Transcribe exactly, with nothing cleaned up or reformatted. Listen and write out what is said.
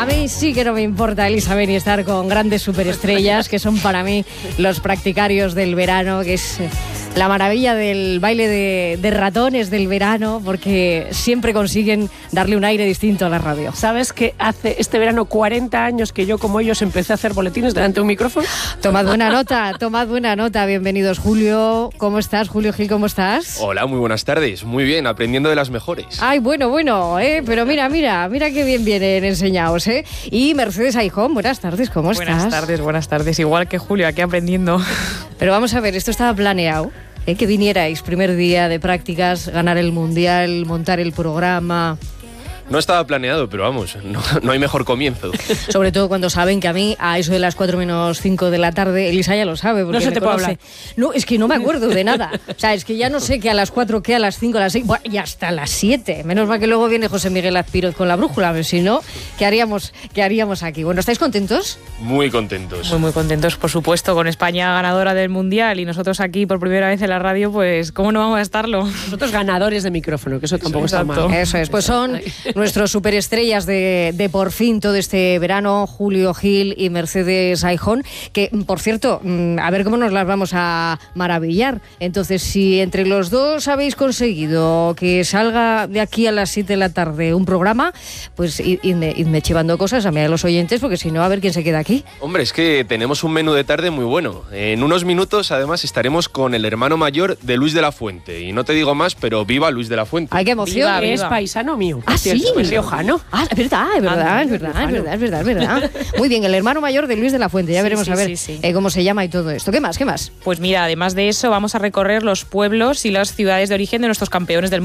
A mí sí que no me importa, Elisa Beni, estar con grandes superestrellas que son para mí los practicarios del verano, que es la maravilla del baile de, de ratones del verano, porque siempre consiguen darle un aire distinto a la radio. ¿Sabes que hace este verano cuarenta años que yo, como ellos, empecé a hacer boletines delante de un micrófono? Tomad buena nota, tomad buena nota. Bienvenidos, Julio. ¿Cómo estás, Julio Gil? ¿Cómo estás? Hola, muy buenas tardes. Muy bien, aprendiendo de las mejores. Ay, bueno, bueno, ¿eh? Pero mira, mira, mira qué bien vienen enseñados, ¿eh? Y Mercedes Aijón, buenas tardes, ¿cómo buenas estás? Buenas tardes, buenas tardes. Igual que Julio, aquí aprendiendo. Pero vamos a ver, esto estaba planeado. ¿Eh? Que vinierais primer día de prácticas, ganar el mundial, montar el programa. No estaba planeado, pero vamos, no, no hay mejor comienzo. Sobre todo cuando saben que a mí, a eso de las cuatro menos cinco de la tarde, Elisa ya lo sabe. Porque no se me te conoce. puede hablar. No, es que no me acuerdo de nada. O sea, es que ya no sé qué a las cuatro, qué a las cinco, a las seis, bueno, y hasta las siete. Menos mal que luego viene José Miguel Azpiroz con la brújula, pero si no, ¿qué haríamos, qué haríamos aquí? Bueno, ¿estáis contentos? Muy contentos. Muy, muy contentos, por supuesto, con España ganadora del Mundial y nosotros aquí por primera vez en la radio, pues, ¿cómo no vamos a estarlo? Nosotros ganadores de micrófono, que eso tampoco está mal. Eso es, pues son nuestros superestrellas de, de por fin todo este verano, Julio Gil y Mercedes Aijón, que, por cierto, a ver cómo nos las vamos a maravillar. Entonces, si entre los dos habéis conseguido que salga de aquí a las siete de la tarde un programa, pues idme, idme chivando cosas a mí a los oyentes, porque si no, a ver quién se queda aquí. Hombre, es que tenemos un menú de tarde muy bueno. En unos minutos, además, estaremos con el hermano mayor de Luis de la Fuente. Y no te digo más, pero viva Luis de la Fuente. ¡Ay, qué emoción! Viva, viva. Es paisano mío. ¿Ah, sí? Es riojano. Ah, es verdad, es verdad, es verdad, es verdad, es verdad, es verdad. Muy bien, el hermano mayor de Luis de la Fuente. Ya Sí, veremos sí, a ver sí, sí. Eh, cómo se llama y todo esto. ¿Qué más? ¿Qué más? Pues mira, además de eso, vamos a recorrer los pueblos y las ciudades de origen de nuestros campeones del